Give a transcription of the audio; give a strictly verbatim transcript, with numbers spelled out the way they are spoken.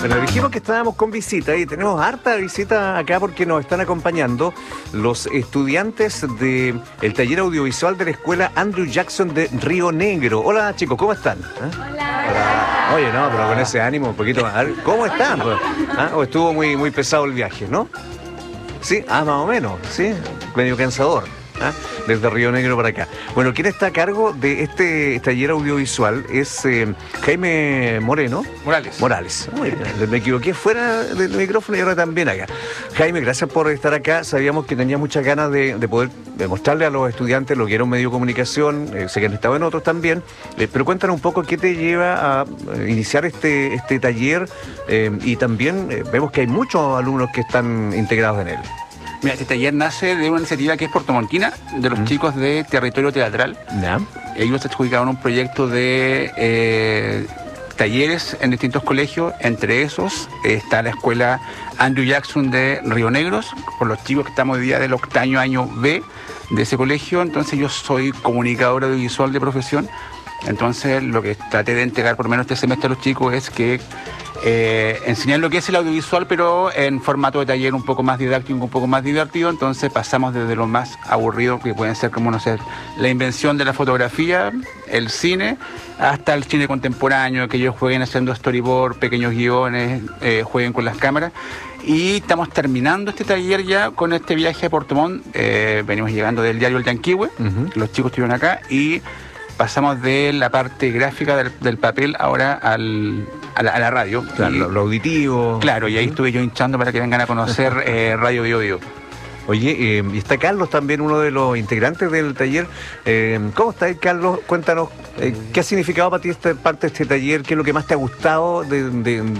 Bueno, dijimos que estábamos con visita y tenemos harta visita acá porque nos están acompañando los estudiantes del taller audiovisual de la escuela Andrew Jackson de Río Negro. Hola chicos, ¿cómo están? ¿Eh? Hola. Hola. Oye, no, pero con ese ánimo un poquito más. ¿Cómo están? ¿Ah? ¿O estuvo muy, muy pesado el viaje, no? Sí, ah, más o menos, sí, medio cansador. ¿Ah? Desde Río Negro para acá. Bueno, quien está a cargo de este taller audiovisual es eh, Jaime Moreno. Morales. Morales. Muy bien. Me equivoqué fuera del micrófono y ahora también acá. Jaime, gracias por estar acá. Sabíamos que tenía muchas ganas de, de poder demostrarle a los estudiantes lo que era un medio de comunicación. Eh, sé que han estado en otros también. Eh, pero cuéntanos un poco qué te lleva a eh, iniciar este, este taller eh, y también eh, vemos que hay muchos alumnos que están integrados en él. Mira, este taller nace de una iniciativa que es portomontina, de los mm. chicos de Territorio Teatral. ¿Ya? Ellos se adjudicaron un proyecto de eh, talleres en distintos colegios. Entre esos está la escuela Andrew Jackson de Río Negros, con los chicos que estamos hoy día del octavo año B de ese colegio. Entonces yo soy comunicador audiovisual de profesión. Entonces lo que traté de entregar por lo menos este semestre a los chicos es que Eh, enseñar lo que es el audiovisual, pero en formato de taller un poco más didáctico, un poco más divertido. Entonces pasamos desde lo más aburrido, que pueden ser como, no sé, la invención de la fotografía, el cine, hasta el cine contemporáneo, que ellos jueguen haciendo storyboard, pequeños guiones, eh, jueguen con las cámaras. Y estamos terminando este taller ya con este viaje a Puerto Montt. Eh, venimos llegando del diario El Yanquihue, uh-huh. Los chicos estuvieron acá y pasamos de la parte gráfica del, del papel ahora al, a, la, a la radio. Claro, y, lo, lo auditivo. Claro, y ahí estuve yo hinchando para que vengan a conocer eh, Radio Bio Bio. Oye, eh, y está Carlos también, uno de los integrantes del taller. Eh, ¿Cómo está, Carlos? Cuéntanos, eh, ¿qué ha significado para ti esta parte de este taller? ¿Qué es lo que más te ha gustado de, de,